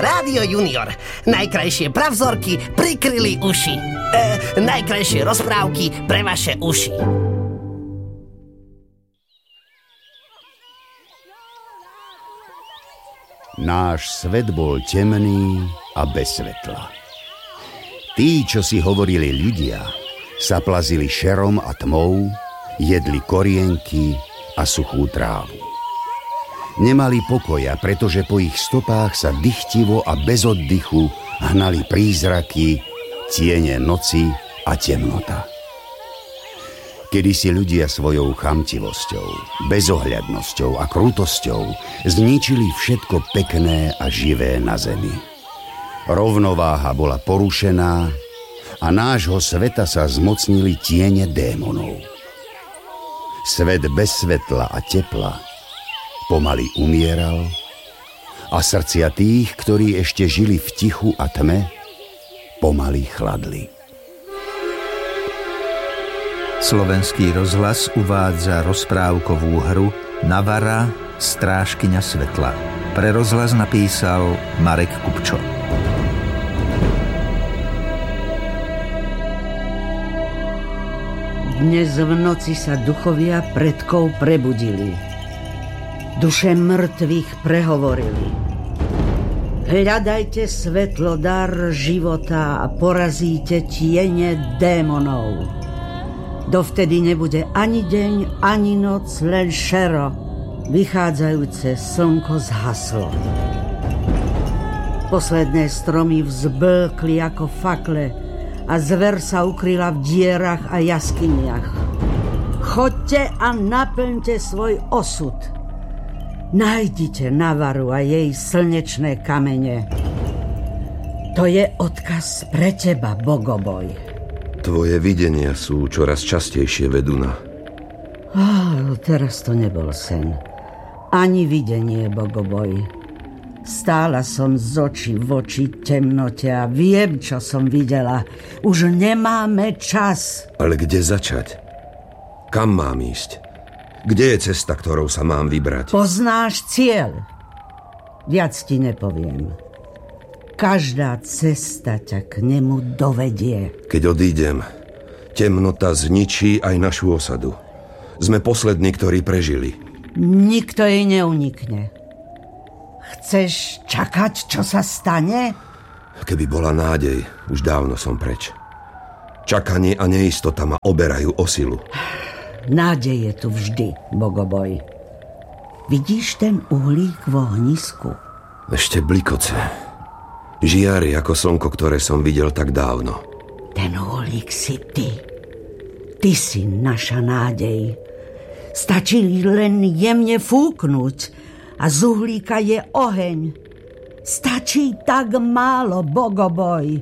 Rádio Junior. Najkrajšie pravzorky prikryli uši. Najkrajšie rozprávky pre vaše uši. Náš svet bol temný a bez svetla. Tí, čo si hovorili ľudia, sa plazili šerom a tmou, jedli korienky a suchú trávu. Nemali pokoja, pretože po ich stopách sa dychtivo a bez oddychu hnali prízraky, tiene noci a temnota. Kedysi ľudia svojou chamtivosťou, bezohľadnosťou a krutosťou zničili všetko pekné a živé na zemi. Rovnováha bola porušená a nášho sveta sa zmocnili tiene démonov. Svet bez svetla a tepla pomaly umieral a srdcia tých, ktorí ešte žili v tichu a tme, pomaly chladli. Slovenský rozhlas uvádza rozprávkovú hru Navara, strážkyňa svetla. Pre rozhlas napísal Marek Kupčo. Dnes v noci sa duchovia predkov prebudili. Duše mŕtvych prehovorili. Hľadajte svetlo, dar života a porazíte tiene démonov. Dovtedy nebude ani deň, ani noc, len šero. Vychádzajúce slnko zhaslo. Posledné stromy vzblkli ako fakle a zver sa ukryla v dierach a jaskyniach. Choďte a naplňte svoj osud. Nájdite Navaru a jej slnečné kamene. To je odkaz pre teba, Bogoboj. Tvoje videnia sú čoraz častejšie, Veduna. Teraz to nebol sen. Ani videnie, Bogoboj. Stála som z očí v oči temnote a viem, čo som videla. Už nemáme čas. Ale kde začať? Kam mám ísť? Kde je cesta, ktorou sa mám vybrať? Poznáš cieľ. Viac ti nepoviem. Každá cesta ťa k nemu dovedie. Keď odídem, temnota zničí aj našu osadu. Sme poslední, ktorí prežili. Nikto jej neunikne. Chceš čakať, čo sa stane? Keby bola nádej, už dávno som preč. Čakanie a neistota ma oberajú o silu. Nádej je tu vždy, Bogoboj. Vidíš ten uhlík v ohnisku? Ešte blikoce. Žiari ako slnko, ktoré som videl tak dávno. Ten uhlík si ty. Ty si naša nádej. Stačí len jemne fúknuť a z uhlíka je oheň. Stačí tak málo, Bogoboj.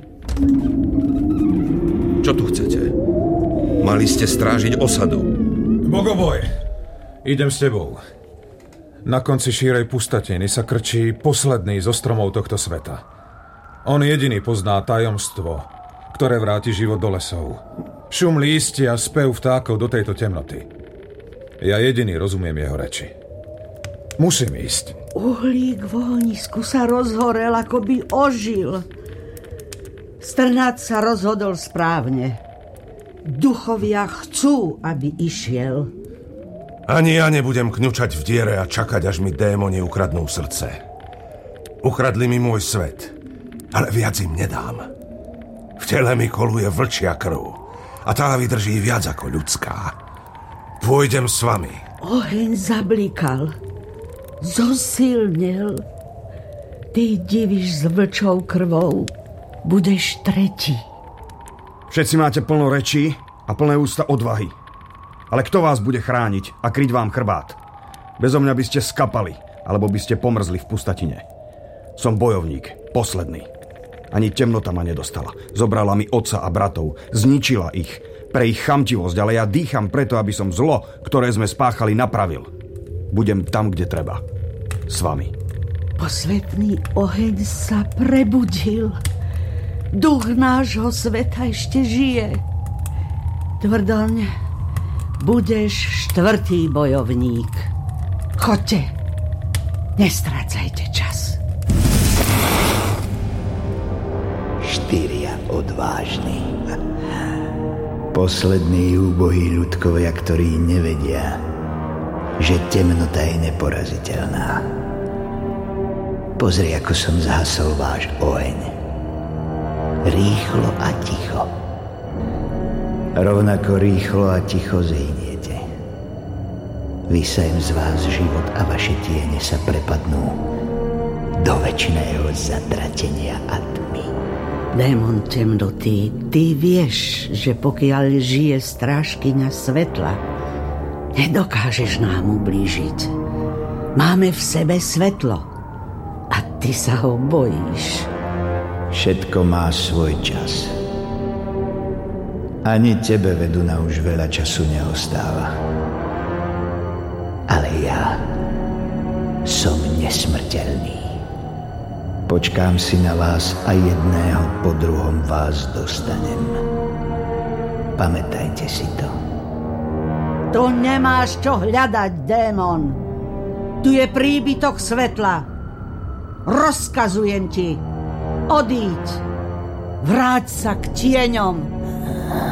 Čo tu chcete? Mali ste strážiť osadu. Bogoboj, idem s tebou. Na konci šírej pustatiny sa krčí posledný zo stromov tohto sveta. On jediný pozná tajomstvo, ktoré vráti život do lesov. Šum lístia a spev vtákov do tejto temnoty. Ja jediný rozumiem jeho reči. Musím ísť. Uhlík v ohnisku sa rozhorel, ako by ožil. Strnát sa rozhodol správne. Duchovia chcú, aby išiel. Ani ja nebudem kňučať v diere a čakať, až mi démoni ukradnú srdce. Ukradli mi môj svet. Ale viac im nedám. V tele mi koluje vlčia krv a tá vydrží viac ako ľudská. Pôjdem s vami. Oheň zablikal. Zosilnil. Ty divíš s vlčou krvou. Budeš tretí. Všetci máte plno rečí a plné ústa odvahy. Ale kto vás bude chrániť a kryť vám chrbát? Bezo mňa by ste skapali, alebo by ste pomrzli v pustatine. Som bojovník, posledný. Ani temnota ma nedostala. Zobrala mi otca a bratov. Zničila ich. Pre ich chamtivosť, ale ja dýcham preto, aby som zlo, ktoré sme spáchali, napravil. Budem tam, kde treba. S vami. Posvetný oheň sa prebudil. Duch nášho sveta ešte žije. Tvrdoň, budeš 4. bojovník. Choďte. Nestrácajte čas. štyria odvážni. Poslední úbohí ľudkovia, ktorí nevedia, že temnota je neporaziteľná. Pozri, ako som zhasol váš oheň. Rýchlo a ticho. Rovnako rýchlo a ticho zhyniete. Vysajem z vás život a vaše tiene sa prepadnú do večného zatratenia a tmy. Démon temnoty, ty vieš, že pokiaľ žije strážkyňa svetla, nedokážeš nám ublížiť. Máme v sebe svetlo a ty sa ho bojíš. Všetko má svoj čas. Ani tebe, Veduna, už veľa času neostáva. Ale ja som nesmrteľný. Počkám si na vás a jedného po druhom vás dostanem. Pamätajte si to. Tu nemáš čo hľadať, démon. Tu je príbytok svetla. Rozkazujem ti. Odíď. Vráť sa k tieňom.